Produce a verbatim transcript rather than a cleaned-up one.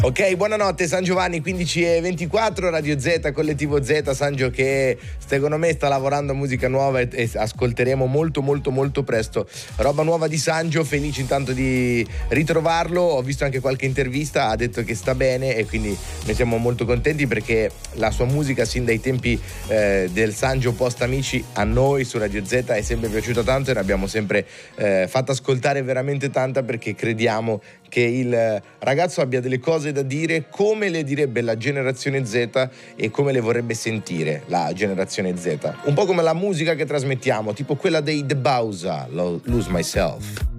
Ok, buonanotte San Giovanni, quindici e ventiquattro, Radio Z, Collettivo Z, Sangio che secondo me sta lavorando a musica nuova e, e ascolteremo molto molto molto presto roba nuova di Sangio. Felice intanto di ritrovarlo, ho visto anche qualche intervista, ha detto che sta bene e quindi ne siamo molto contenti perché la sua musica sin dai tempi eh, del Sangio Post Amici a noi su Radio Z è sempre piaciuta tanto e ne abbiamo sempre eh, fatto ascoltare veramente tanta perché crediamo che il ragazzo abbia delle cose da dire come le direbbe la generazione Z e come le vorrebbe sentire la generazione Z, un po' come la musica che trasmettiamo, tipo quella dei The Bausa, Lose Myself.